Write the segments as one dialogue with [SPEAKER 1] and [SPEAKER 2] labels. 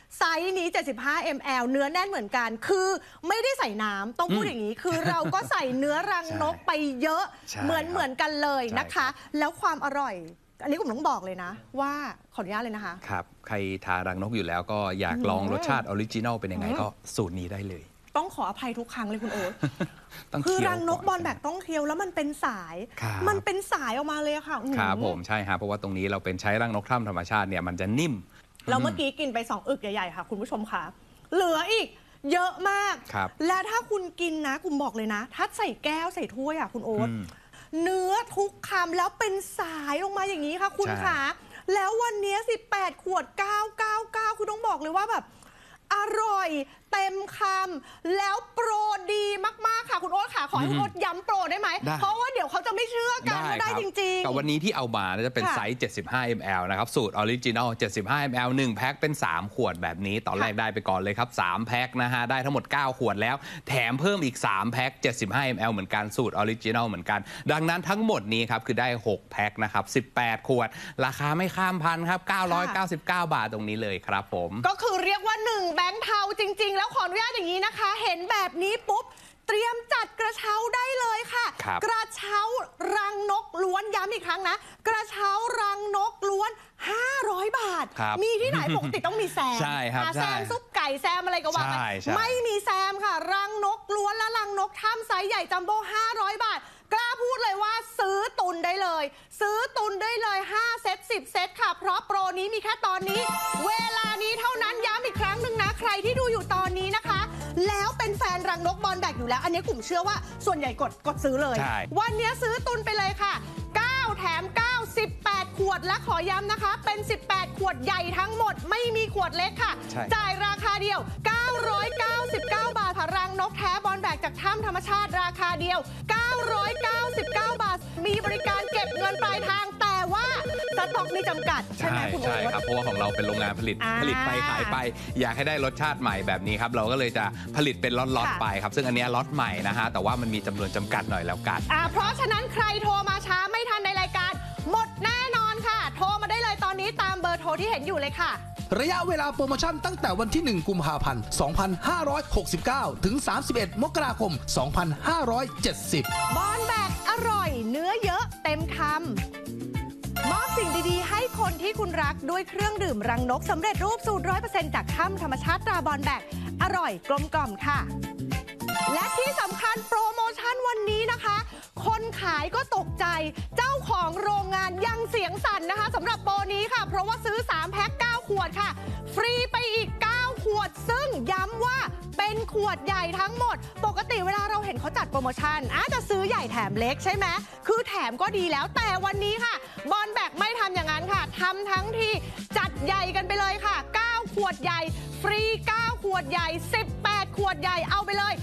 [SPEAKER 1] ไซส์นี้75 ml เนื้อแน่นเหมือนกันคือไม่ได้ใส่น้ำต้องพูดอย่างนี้คือเราก็ใส่เนื้อรังนกไปเยอะเหมือนกันเลยนะคะแล้วความอร่อยอันนี้ผมต้องบอกเลยนะว่าขออนุญาตเลยนะคะ
[SPEAKER 2] ครับใครทานรังนกอยู่แล้วก็อยากลองรสชาติออริจินัลเป็นยังไงก็สูตรนี้ได้เลย
[SPEAKER 1] ต้องขออภัยทุกครั้งเลยคุณโอ๊ตคือรังนกบอลแบกต้องเคี้ยวแล้วมันเป็นสายมันเป็นสายออกมาเลยค่ะ
[SPEAKER 2] ครับผมใช่ครับเพราะว่าตรงนี้เราเป็นใช้รังนกถ้ำธรรมชาติเนี่ยมันจะนิ่ม
[SPEAKER 1] เราเมื่อกี้กินไป2 อึกใหญ่ๆค่ะคุณผู้ชมค่ะเหลืออีกเยอะมากและถ้าคุณกินนะคุณบอกเลยนะถ้าใส่แก้วใส่ถ้วยอ่ะคุณโอ๊ตเนื้อทุกคำแล้วเป็นสายลงมาอย่างนี้ค่ะคุณขาแล้ววันนี้18 ขวด 999คุณต้องบอกเลยว่าแบบอร่อยเต็มคำแล้วโปรดีมากๆค่ะคุณโอ๊ตค่ะขอให้คุณโอ๊ตย้ำโปรได้ไหมเพราะว่าเดี๋ยวเขาจะไม่เชื่อกันว่าได้จริงๆ
[SPEAKER 2] แต่วันนี้ที่เอามาจะเป็นไซส์75 ml นะครับสูตรออริจินัล75 ml 1 แพ็คเป็น3 ขวดแบบนี้ตอนแรกได้ไปก่อนเลยครับ3 แพ็คนะฮะได้ทั้งหมด9 ขวดแล้วแถมเพิ่มอีก3 แพ็ค75 ml เหมือนกันสูตรออริจินัลเหมือนกันดังนั้นทั้งหมดนี้ครับคือได้6 แพ็คนะครับ18 ขวดราคาไม่ข้ามพันครับ999 บาทตรงนี้เลยครับผม
[SPEAKER 1] ก็คือเรียกว่า1 แบงค์เทาจริงๆแล้วขออนุญาตอย่างนี้นะคะเห็นแบบนี้ปุ๊บเตรียมจัดกระเช้าได้เลยค่ะกระเช้ารังนกล้วนย้ำอีกครั้งนะกระเช้ารังนกล้วน500 บาทมีที่ไหนปกติต้องมีแซมแซมซุปไก่แซมอะไรก็ว่าไปไม่มีแซมค่ะรังนกล้วนและรังนกถ้ำไซส์ใหญ่จัมโบ้500 บาทกล้าพูดเลยว่าซื้อตุนได้เลยซื้อตุนได้เลย5 เซต10 เซตค่ะเพราะโปรนี้มีแค่ตอนนี้เวลานี้เท่านั้นย้ำอีกครั้งหนึ่งนะใครที่ดูอยู่ตอนนี้นะคะแล้วเป็นแฟนรังนกบอลแบกอยู่แล้วอันนี้กลุ่มเชื่อว่าส่วนใหญ่กดซื้อเลยวันนี้ซื้อตุนไปเลยค่ะ9 แถม 9 18 ขวดและขอย้ำนะคะเป็น18 ขวดใหญ่ทั้งหมดไม่มีขวดเล็กค่ะจ่ายราคาเดียว999 บาทค่ะรังนกแท้บอลแบกจากถ้ำธรรมชาติราคาเดียว999 บาทมีบริการเก็บเงินปลายทางแต่ว่าสต็อกมีจำกัดใช่ไหมคุณโอ๊ต
[SPEAKER 2] ใช่ครับเพราะว่าของเราเป็นโรงงานผลิตไปขายไปอยากให้ได้รสชาติใหม่แบบนี้ครับเราก็เลยจะผลิตเป็นล็อตๆไปครับซึ่งอันนี้ล็อตใหม่นะฮะแต่ว่ามันมีจำนวนจำกัดหน่อยแล้วกัน
[SPEAKER 1] เพราะฉะนั้นใครโทรมาช้าไม่ทันในรายการหมดแน่นอนค่ะโทรมาได้เลยตอนนี้ตามเบอร์โทรที่เห็นอยู่เลยค่ะ
[SPEAKER 3] ระยะเวลาโปรโมชั่นตั้งแต่วันที่1 กุมภาพันธ์ 2569 ถึง 31 มกราคม 2570
[SPEAKER 1] บอลแบกอร่อยเนื้อเยอะเต็มคำมอบสิ่งดีๆให้คนที่คุณรักด้วยเครื่องดื่มรังนกสำเร็จรูปสูตร 100% จากถ้ำธรรมชาติตราบอลแบกอร่อยกลมกล่อมค่ะและที่สำคัญโปรโมชั่นวันนี้นะคะคนขายก็ตกใจเจ้าของโรงงานยังเสียงสั่นนะคะสำหรับโปรนี้ค่ะเพราะว่าซื้อ3 แพ็ค 9 ขวดค่ะฟรีไปอีก9 ขวดซึ่งย้ำว่าเป็นขวดใหญ่ทั้งหมดปกติเวลาเราเห็นเขาจัดโปรโมชั่นจะซื้อใหญ่แถมเล็กใช่ไหมคือแถมก็ดีแล้วแต่วันนี้ค่ะบอลแบกไม่ทำอย่างนั้นค่ะทำทั้งที่จัดใหญ่กันไปเลยค่ะ9 ขวดใหญ่ฟรี9 ขวดใหญ่18 ขวดใหญ่เอาไปเลย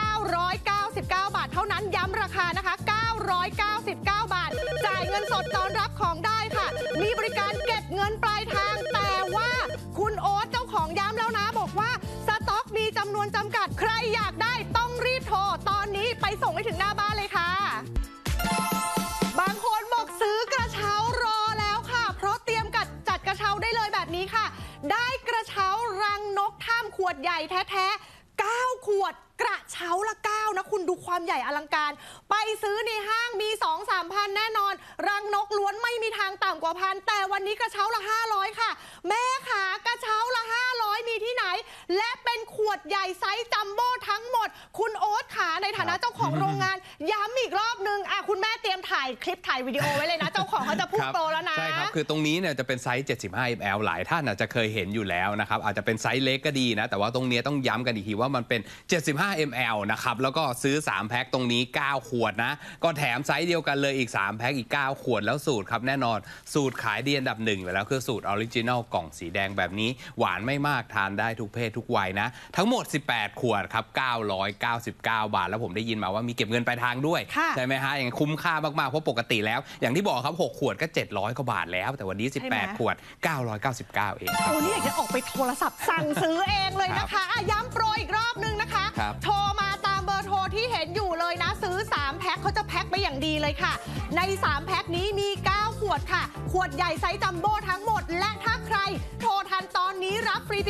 [SPEAKER 1] 999 บาทเท่านั้นย้ำราคานะคะ999 บาทจ่ายเงินสดตอนรับของได้ค่ะมีบริการเก็บเงินปลายทางแต่ว่าคุณโอ๊ตเจ้าของย้ำแล้วนะบอกว่าสต็อกมีจำนวนจำกัดใครอยากได้ต้องรีบโทรตอนนี้ไปส่งให้ถึงหน้าบ้านเลยค่ะบางคนบอกซื้อกระเช้ารอแล้วค่ะเพราะเตรียมจัดกระเช้าได้เลยแบบนี้ค่ะได้กระเช้ารังนกถ้ำขวดใหญ่แท้9 ขวดกระเช้าละ9นะคุณดูความใหญ่อลังการไปซื้อในห้างมี 2-3 พันแน่นอนรังนกล้วนไม่มีทางต่ำกว่าพันแต่วันนี้กระเช้าละ500ค่ะแม่ขากระเช้าละ500มีที่ไหนและเป็นขวดใหญ่ไซส์จัมโบ้ทั้งหมดคุณโอ๊ตขาในฐานะเจ้าของโรงงานย้ำอีกรอบนึงคุณแม่เตรียมถ่ายคลิปถ่ายวิดีโอไว้เลยนะเจ้าของเขาจะพูดโปรแล้วนะ
[SPEAKER 2] ใช่ครับคือตรงนี้เนี่ยจะเป็นไซส์75 ml หลายท่านอาจจะเคยเห็นอยู่แล้วนะครับอาจจะเป็นไซส์เล็กก็ดีนะแต่ว่าตรงนี้ต้องย้ำกันอีกทีว่ามันเป็น75 ml นะครับแล้วก็ซื้อ3 แพ็คตรงนี้9 ขวดนะก็แถมไซส์เดียวกันเลยอีก3 แพ็คอีก9 ขวดแล้วสูตรครับแน่นอนสูตรขายดีอันดับ1อยู่แล้วคือสูตรออริจินัลกล่องสีแดงแบบนี้หวานไม่มากทานได้ทุกเพศทุกวัยนะทั้งหมด18 ขวดครับ999 บาทแล้วผมได้ยินมาว่ามีเก็บเงินปลายทางด้วยใช่ไหมฮะอย่างคุ้มค่ามากๆเพราะปกติแล้วอย่างที่บอกครับ6 ขวดก็700 กว่าบาทแล้วแต่วันนี้18 ขวด999เองครับ
[SPEAKER 1] โอ้นี่อยากจะออกไปโทรศัพท์สั่งซื้อเองเลยนะคะย้ำโปรอีกรอบนึงนะคะโทรมาตามเบอร์โทรที่เห็นอยู่เลยนะซื้อ3 แพ็คเขาจะแพ็คไปอย่างดีเลยค่ะใน3 แพ็คนี้มี9 ขวดค่ะขวดใหญ่ไซส์จัมโบ้ทั้งหมดและถ้าใครโทรทันตอนนี้รับฟรี